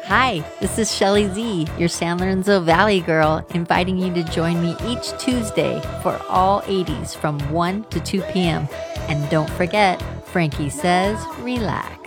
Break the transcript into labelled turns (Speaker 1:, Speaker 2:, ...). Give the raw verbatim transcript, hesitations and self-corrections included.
Speaker 1: Hi, this is Shelly Z, your San Lorenzo Valley girl, inviting you to join me each Tuesday for all eighties from one to two p.m. And don't forget, Frankie says relax.